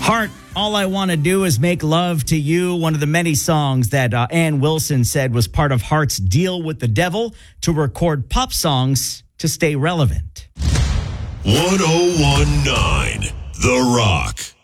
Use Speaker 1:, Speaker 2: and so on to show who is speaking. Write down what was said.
Speaker 1: Heart, All I Want to Do Is Make Love to You, one of the many songs that Ann Wilson said was part of Heart's deal with the devil to record pop songs to stay relevant.
Speaker 2: 1019 The Rock.